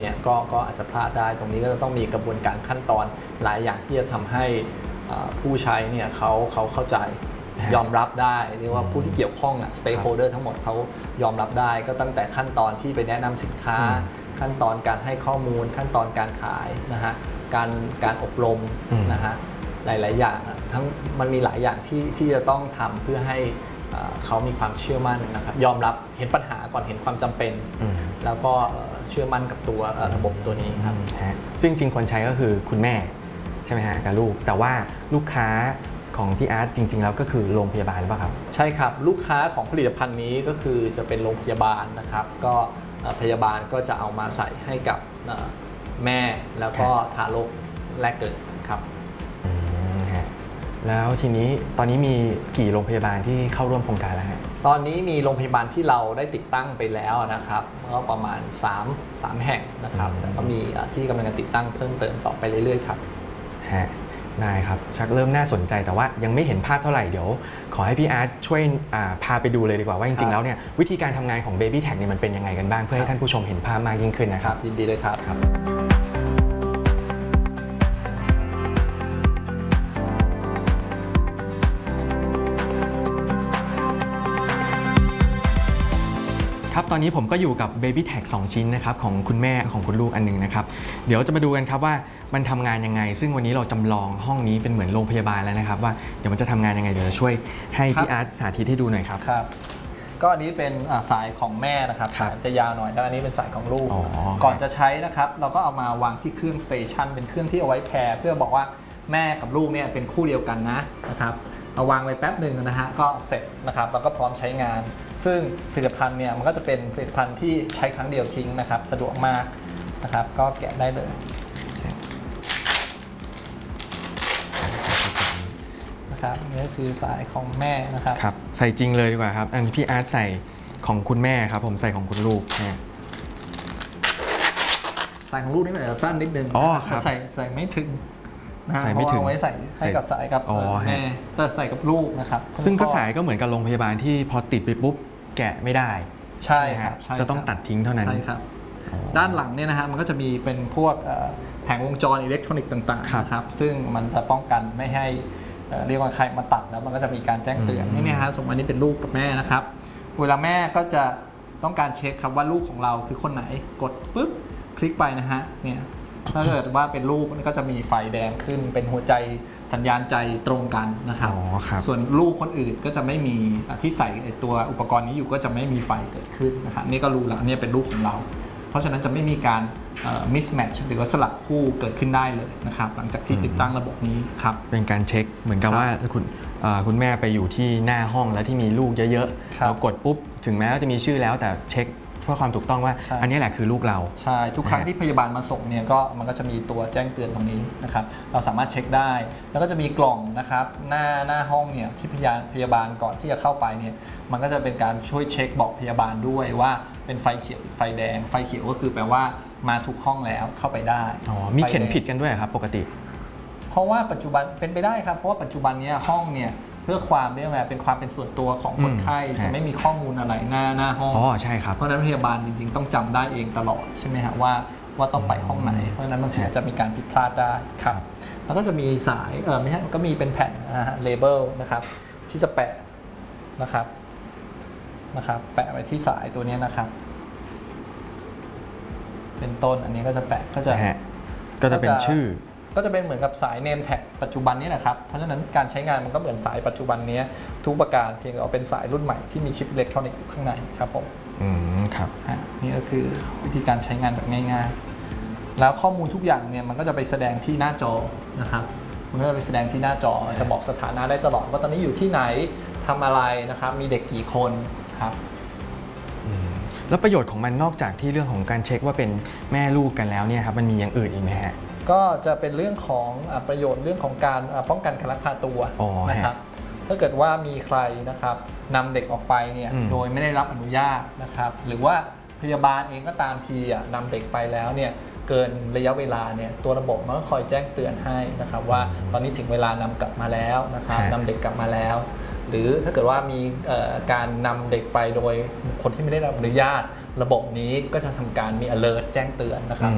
เนี่ยก็อาจจะพลาดได้ตรงนี้ก็จะต้องมีกระบวนการขั้นตอนหลายอย่างที่จะทำให้ผู้ใช้เนี่ยเขาเข้าใจยอมรับได้เรียกว่าผู้ที่เกี่ยวข้องstakeholder ทั้งหมดเขายอมรับได้ก็ตั้งแต่ขั้นตอนที่ไปแนะนำสินค้าขั้นตอนการให้ข้อมูลขั้นตอนการขายนะฮะการอบรมนะฮะหลายๆอย่างทั้งมันมีหลายอย่างที่จะต้องทำเพื่อให้เขามีความเชื่อมั่นนะครับยอมรับเห็นปัญหาก่อนเห็นความจำเป็นแล้วก็เชื่อมั่นกับตัวระบบตัวนี้ครับซึ่งจริงคนใช้ก็คือคุณแม่ใช่ไหมฮะกับลูกแต่ว่าลูกค้าของพี่อาร์ตจริงๆแล้วก็คือโรงพยาบาลป่ะครับใช่ครับลูกค้าของผลิตภัณฑ์นี้ก็คือจะเป็นโรงพยาบาลนะครับก็พยาบาลก็จะเอามาใส่ให้กับแม่แล้วก็ทารกแรกเกิดครับแล้วทีนี้ตอนนี้มีกี่โรงพยาบาลที่เข้าร่วมโครงการแล้วฮะตอนนี้มีโรงพยาบาลที่เราได้ติดตั้งไปแล้วนะครับก็ประมาณ3แห่งนะครับแต่ก็มีที่กำลังจะติดตั้งเพิ่มเติมต่อไปเรื่อยๆครับได้ครับชักเริ่มน่าสนใจแต่ว่ายังไม่เห็นภาพเท่าไหร่เดี๋ยวขอให้พี่อาร์ตช่วยพาไปดูเลยดีกว่าว่าจริงๆแล้วเนี่ยวิธีการทำงานของ Baby Tag เนี่ยมันเป็นยังไงกันบ้างเพื่อให้ท่านผู้ชมเห็นภาพมากยิ่งขึ้นนะครับยินดีเลยครับครับตอนนี้ผมก็อยู่กับ Baby Tag 2 ชิ้นนะครับของคุณแม่ของคุณลูกอันนึงนะครับเดี๋ยวจะมาดูกันครับว่ามันทำงานยังไงซึ่งวันนี้เราจำลองห้องนี้เป็นเหมือนโรงพยาบาลแล้วนะครับว่าเดี๋ยวมันจะทำงานยังไงเดี๋ยวจะช่วยให้พี่อาร์ตสาธิตให้ดูหน่อยครับครับก็อันนี้เป็นสายของแม่นะครับสายจะยาวหน่อยแล้วอันนี้เป็นสายของลูกก่อนจะใช้นะครับเราก็เอามาวางที่เครื่องสเตชันเป็นเครื่องที่เอาไว้แพร์เพื่อบอกว่าแม่กับลูกเนี่ยเป็นคู่เดียวกันนะครับเอาวางไว้แป๊บหนึ่งนะฮะก็เสร็จนะครับแล้วก็พร้อมใช้งานซึ่งผลิตภัณฑ์เนี่ยมันก็จะเป็นผลิตภัณฑ์ที่ใช้ครั้งเดียวทิ้งนะครับสะดวกมากนะครับก็แกะได้เลยนะครับนี่คือสายของแม่นะครับครับใส่จริงเลยดีกว่าครับอันพี่อาร์ตใส่ของคุณแม่ครับผมใส่ของคุณลูกเนี่ยสายของลูกนี่มันจะสั้นนิดนึงใส่ไม่ถึงใส่ไม่ถึงไว้ใส่ให้กับสายกับแม่แต่ใส่กับลูกนะครับซึ่งก็สายก็เหมือนกับโรงพยาบาลที่พอติดไปปุ๊บแกะไม่ได้ใช่ครับจะต้องตัดทิ้งเท่านั้นใช่ครับด้านหลังเนี่ยนะฮะมันก็จะมีเป็นพวกแผงวงจรอิเล็กทรอนิกส์ต่างๆนะครับซึ่งมันจะป้องกันไม่ให้เรียกว่าใครมาตัดแล้วมันก็จะมีการแจ้งเตือนนี่ฮะสมมตินี้เป็นลูกกับแม่นะครับเวลาแม่ก็จะต้องการเช็คครับว่าลูกของเราคือคนไหนกดปุ๊บคลิกไปนะฮะเนี่ยถ้าเกิดว่าเป็นลูกก็จะมีไฟแดงขึ้นเป็นหัวใจสัญญาณใจตรงกันนะครับส่วนลูกคนอื่นก็จะไม่มีที่ใส่ตัวอุปกรณ์นี้อยู่ก็จะไม่มีไฟเกิดขึ้นนะครับนี่ก็รู้แล้วนี่เป็นลูกของเราเพราะฉะนั้นจะไม่มีการmismatch หรือว่าสลับคู่เกิดขึ้นได้เลยนะครับหลังจากที่ติดตั้งระบบนี้ครับเป็นการเช็คเหมือนกับว่าคุณแม่ไปอยู่ที่หน้าห้องแล้วที่มีลูกเยอะๆเรากดปุ๊บถึงแม้ว่าจะมีชื่อแล้วแต่เช็คเพื่อความถูกต้องว่าอันนี้แหละคือลูกเราใช่ทุกครั้งที่พยาบาลมาส่งเนี่ยมันก็จะมีตัวแจ้งเตือนตรงนี้นะครับเราสามารถเช็คได้แล้วก็จะมีกล่องนะครับหน้าห้องเนี่ยที่พยาบาลก่อนที่จะเข้าไปเนี่ยมันก็จะเป็นการช่วยเช็คบอกพยาบาลด้วยว่าเป็นไฟเขียวไฟแดงไฟเขียวก็คือแปลว่ามาทุกห้องแล้วเข้าไปได้มีเขียนผิดกันด้วยครับปกติเพราะว่าปัจจุบันเป็นไปได้ครับเพราะว่าปัจจุบันนี้ห้องเนี่ยเพื่อความเรียกว่าเป็นความเป็นส่วนตัวของคนไข้จะไม่มีข้อมูลอะไรหน้าห้องใช่ครับเพราะฉะนั้นพยาบาลจริงๆต้องจำได้เองตลอดใช่ไหมฮะว่าต้องไปห้องไหนเพราะฉะนั้นบางทีจะมีการผิดพลาดได้ครับแล้วก็จะมีสายไม่ใช่ก็มีเป็นแผ่นเลเบลนะครับที่จะแปะนะครับแปะไว้ที่สายตัวนี้นะครับเป็นต้นอันนี้ก็จะแปะก็จะเป็นชื่อก็จะเป็นเหมือนกับสายเนมแท็กปัจจุบันนี้นะครับเพราะฉะนั้นการใช้งานมันก็เหมือนสายปัจจุบันนี้ทุกประการเพียงแต่เป็นสายรุ่นใหม่ที่มีชิปอิเล็กทรอนิกส์อยู่ข้างในครับผมครับนี่ก็คือวิธีการใช้งานแบบง่ายๆแล้วข้อมูลทุกอย่างเนี่ยมันก็จะไปแสดงที่หน้าจอนะครับมันก็จะไปแสดงที่หน้าจอจะบอกสถานะได้ตลอดว่าตอนนี้อยู่ที่ไหนทำอะไรนะครับมีเด็กกี่คนครับแล้วประโยชน์ของมันนอกจากที่เรื่องของการเช็คว่าเป็นแม่ลูกกันแล้วเนี่ยครับมันมีอย่างอื่นอีกไหมฮะก็จะเป็นเรื่องของประโยชน์เรื่องของการป้องกันการลักพาตัวนะครับถ้าเกิดว่ามีใครนะครับนำเด็กออกไปเนี่ยโดยไม่ได้รับอนุญาตนะครับหรือว่าพยาบาลเองก็ตามทีนำเด็กไปแล้วเนี่ยเกินระยะเวลาเนี่ยตัวระบบมันก็คอยแจ้งเตือนให้นะครับว่าตอนนี้ถึงเวลานำกลับมาแล้วนะครับนำเด็กกลับมาแล้วหรือถ้าเกิดว่ามีการนำเด็กไปโดยคนที่ไม่ได้รับอนุญาตระบบนี้ก็จะทำการมี alert แจ้งเตือนนะครับ